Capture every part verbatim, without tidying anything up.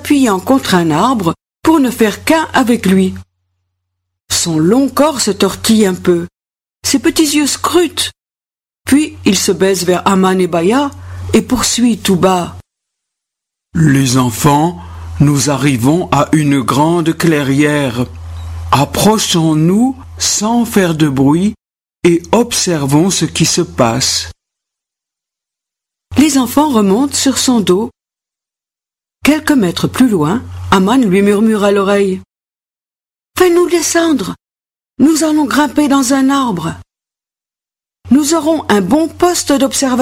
s'appuyant contre un arbre pour ne faire qu'un avec lui. Son long corps se tortille un peu, ses petits yeux scrutent. Puis il se baisse vers Aman et Baya et poursuit tout bas. « Les enfants, nous arrivons à une grande clairière. Approchons-nous sans faire de bruit et observons ce qui se passe. » Les enfants remontent sur son dos. Quelques mètres plus loin, Aman lui murmure à l'oreille. « Fais-nous descendre. Nous allons grimper dans un arbre. Nous aurons un bon poste d'observation. »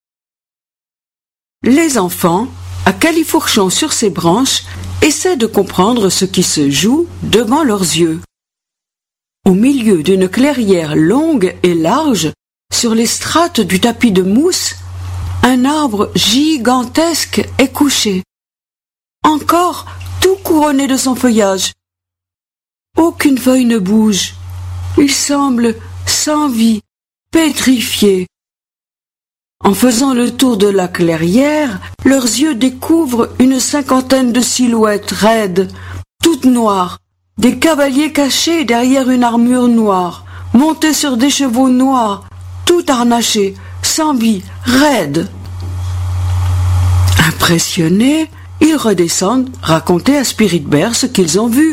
Les enfants, à califourchon sur ses branches, essaient de comprendre ce qui se joue devant leurs yeux. Au milieu d'une clairière longue et large, sur les strates du tapis de mousse, un arbre gigantesque est couché, encore tout couronné de son feuillage. Aucune feuille ne bouge. Il semble sans vie, pétrifié. En faisant le tour de la clairière, leurs yeux découvrent une cinquantaine de silhouettes raides, toutes noires, des cavaliers cachés derrière une armure noire, montés sur des chevaux noirs, tout harnachés, sans vie, raides. Impressionnés, ils redescendent raconter à Spirit Bear ce qu'ils ont vu.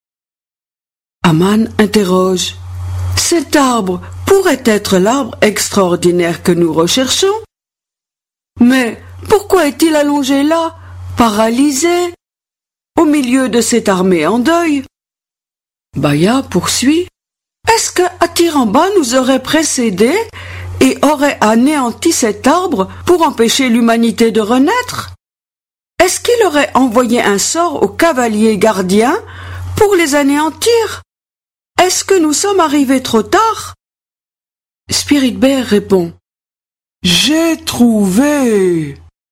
Aman interroge. « Cet arbre pourrait être l'arbre extraordinaire que nous recherchons. Mais pourquoi est-il allongé là, paralysé, au milieu de cette armée en deuil ?» Baya poursuit. « Est-ce que Atiramba nous aurait précédés et aurait anéanti cet arbre pour empêcher l'humanité de renaître? Est-ce qu'il aurait envoyé un sort aux cavaliers gardiens pour les anéantir? Est-ce que nous sommes arrivés trop tard ?» Spirit Bear répond. « J'ai trouvé !»